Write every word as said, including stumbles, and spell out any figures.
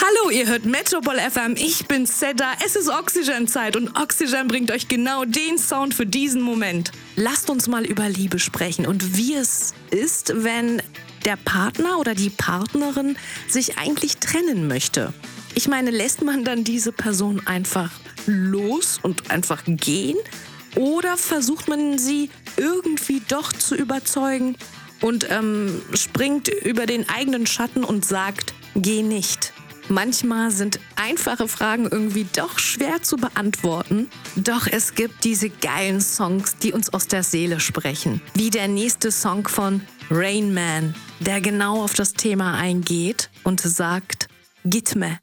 Hallo, ihr hört Metropol F M, ich bin Zedda, es ist Oxygen-Zeit und Oxygen bringt euch genau den Sound für diesen Moment. Lasst uns mal über Liebe sprechen und wie es ist, wenn der Partner oder die Partnerin sich eigentlich trennen möchte. Ich meine, lässt man dann diese Person einfach los und einfach gehen? Oder versucht man sie irgendwie doch zu überzeugen und ähm, springt über den eigenen Schatten und sagt, geh nicht? Manchmal sind einfache Fragen irgendwie doch schwer zu beantworten. Doch es gibt diese geilen Songs, die uns aus der Seele sprechen. Wie der nächste Song von Rain Man, der genau auf das Thema eingeht und sagt, Gitme.